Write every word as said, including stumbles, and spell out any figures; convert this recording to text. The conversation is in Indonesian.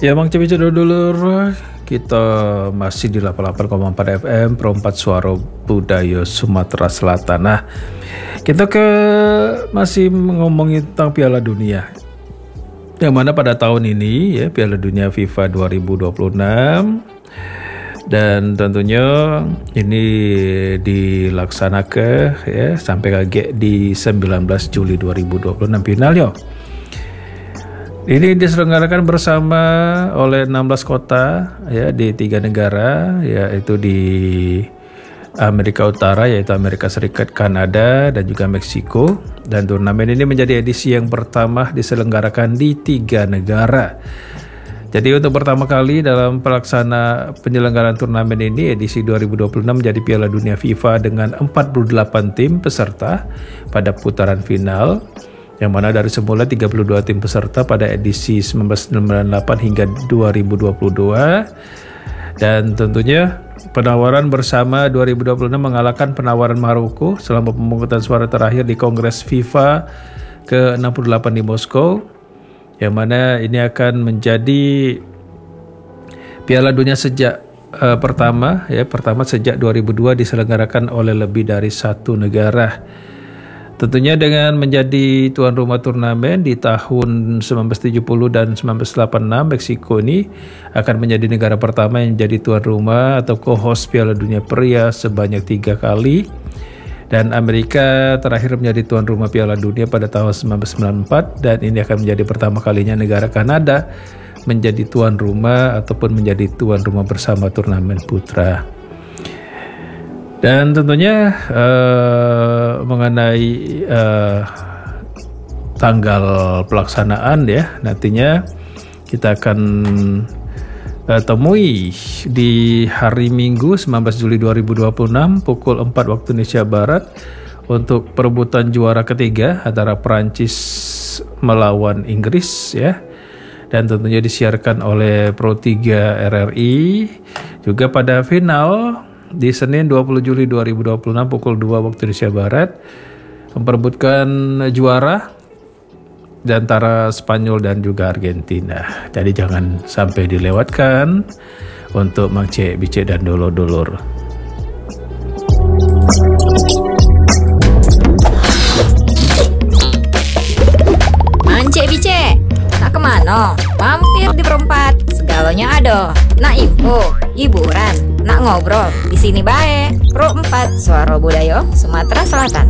Ya Bang Cepi dulur, kita masih di delapan puluh delapan koma empat F M Perempat Suara Budaya Sumatera Selatan. Nah, kita ke masih ngomongin tentang Piala Dunia. Yang mana pada tahun ini ya Piala Dunia FIFA dua ribu dua puluh enam, dan tentunya ini dilaksanakan ya sampai lagi di sembilan belas Juli dua ribu dua puluh enam finalnya. Ini diselenggarakan bersama oleh enam belas kota ya di tiga negara, yaitu di Amerika Utara, yaitu Amerika Serikat, Kanada, dan juga Meksiko. Dan turnamen ini menjadi edisi yang pertama diselenggarakan di tiga negara. Jadi untuk pertama kali dalam pelaksana penyelenggaraan turnamen ini, edisi dua ribu dua puluh enam menjadi Piala Dunia FIFA dengan empat puluh delapan tim peserta pada putaran final, yang mana dari semula tiga puluh dua tim peserta pada edisi seribu sembilan ratus sembilan puluh delapan hingga dua ribu dua puluh dua. Dan tentunya penawaran bersama dua ribu dua puluh enam mengalahkan penawaran Maroko selama pemungutan suara terakhir di Kongres FIFA ke enam puluh delapan di Moskow, yang mana ini akan menjadi Piala Dunia sejak uh, pertama ya pertama sejak dua ribu dua diselenggarakan oleh lebih dari satu negara. Tentunya dengan menjadi tuan rumah turnamen di tahun seribu sembilan ratus tujuh puluh dan seribu sembilan ratus delapan puluh enam, Meksiko ini akan menjadi negara pertama yang menjadi tuan rumah atau co-host Piala Dunia pria sebanyak tiga kali. Dan Amerika terakhir menjadi tuan rumah Piala Dunia pada tahun seribu sembilan ratus sembilan puluh empat, dan ini akan menjadi pertama kalinya negara Kanada menjadi tuan rumah ataupun menjadi tuan rumah bersama turnamen putra. Dan tentunya uh, mengenai uh, tanggal pelaksanaan ya, nantinya kita akan uh, temui di hari Minggu sembilan belas Juli dua ribu dua puluh enam pukul empat waktu Indonesia Barat untuk perebutan juara ketiga antara Prancis melawan Inggris ya. Dan tentunya disiarkan oleh Pro tiga R R I. Juga pada final di Senin dua puluh Juli dua ribu dua puluh enam pukul dua waktu Indonesia Barat memperebutkan juara di antara Spanyol dan juga Argentina. Jadi jangan sampai dilewatkan untuk Mang Cek, Bicek, dan dulur-dulur. Mang Cek, Bicek, nak kemana? Mampir di Perempat, segalanya ada. Nak info, hiburan, nak ngobrol, di sini bae. Pro empat Suara Budaya Sumatera Selatan.